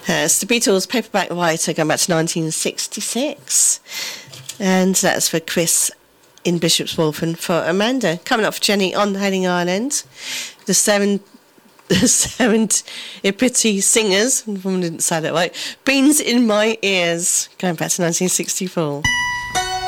It's the Beatles' Paperback Writer, going back to 1966. And that's for Chris in Bishop's Wharf and for Amanda. Coming up for Jenny on Hailing Island. The seven Ipity Singers, I didn't say that right, Beans in My Ears, going back to 1964.